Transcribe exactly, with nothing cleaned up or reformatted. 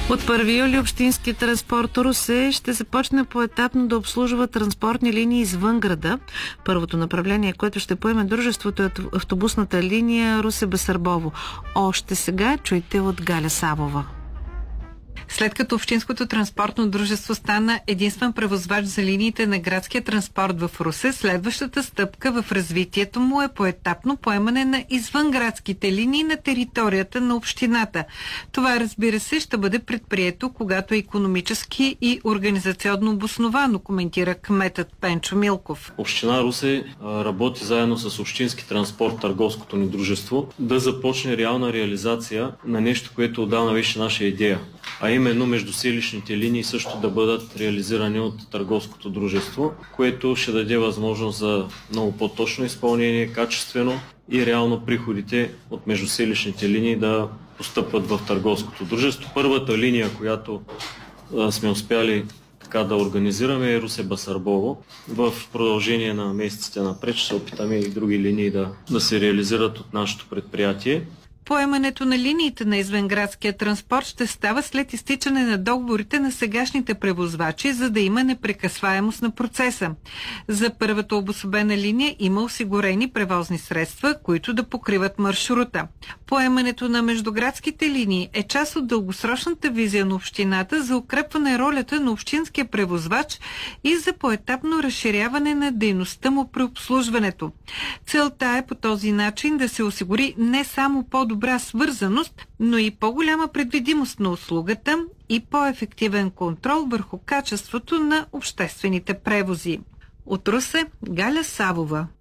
От първи юли общински транспорт Русе ще започне поетапно да обслужва транспортни линии извън града. Първото направление, което ще поеме дружеството, е автобусната линия Русе-Басарбово. Още сега чуйте от Галя Савова. След като Общинското транспортно дружество стана единствен превозвач за линиите на градския транспорт в Русе, следващата стъпка в развитието му е поетапно поемане на извънградските линии на територията на общината. Това, разбира се, ще бъде предприето, когато е икономически и организационно обосновано, коментира кметът Пенчо Милков. Община Русе работи заедно с Общински транспорт, търговското ни дружество, да започне реална реализация на нещо, което отдавна беше наша идея, а именно междуселищните линии също да бъдат реализирани от търговското дружество, което ще даде възможност за много по-точно изпълнение, качествено и реално приходите от междуселищните линии да постъпват в търговското дружество. Първата линия, която а, сме успяли така да организираме, е Русе-Басарбово. В продължение на месеците напред ще се опитаме и други линии да, да се реализират от нашето предприятие. Поемането на линиите на извънградския транспорт ще става след изтичане на договорите на сегашните превозвачи, за да има непрекъсваемост на процеса. За първата обособена линия има осигурени превозни средства, които да покриват маршрута. Поемането на междуградските линии е част от дългосрочната визия на общината за укрепване ролята на общинския превозвач и за поетапно разширяване на дейността му при обслужването. Целта е по този начин да се осигури не само по-добра добра свързаност, но и по-голяма предвидимост на услугата и по-ефективен контрол върху качеството на обществените превози. От Русе, Галя Савова.